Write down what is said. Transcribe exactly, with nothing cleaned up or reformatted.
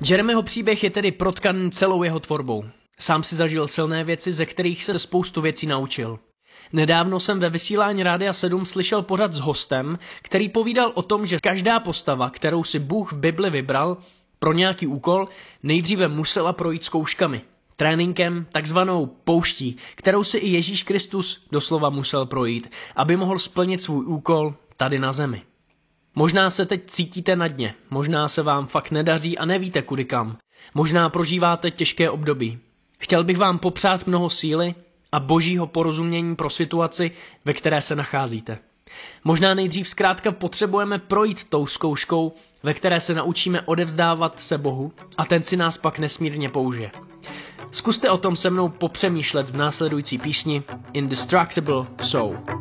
Jeremyho příběh je tedy protkaný celou jeho tvorbou. Sám si zažil silné věci, ze kterých se spoustu věcí naučil. Nedávno jsem ve vysílání Rádia sedm slyšel pořad s hostem, který povídal o tom, že každá postava, kterou si Bůh v Bibli vybral pro nějaký úkol, nejdříve musela projít zkouškami. Tréninkem, takzvanou pouští, kterou si i Ježíš Kristus doslova musel projít, aby mohl splnit svůj úkol tady na zemi. Možná se teď cítíte na dně, možná se vám fakt nedaří a nevíte kudy kam. Možná prožíváte těžké období. Chtěl bych vám popřát mnoho síly a božího porozumění pro situaci, ve které se nacházíte. Možná nejdřív zkrátka potřebujeme projít tou zkouškou, ve které se naučíme odevzdávat se Bohu a ten si nás pak nesmírně použije. Zkuste o tom se mnou popřemýšlet v následující písni Indestructible Soul.